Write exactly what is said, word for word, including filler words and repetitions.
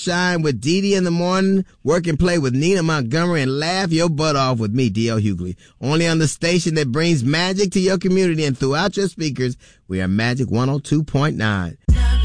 Shine with Dee Dee in the morning, work and play with Nina Montgomery, and laugh your butt off with me, D L. Hughley. Only on the station that brings magic to your community and throughout your speakers. We are Magic one oh two point nine.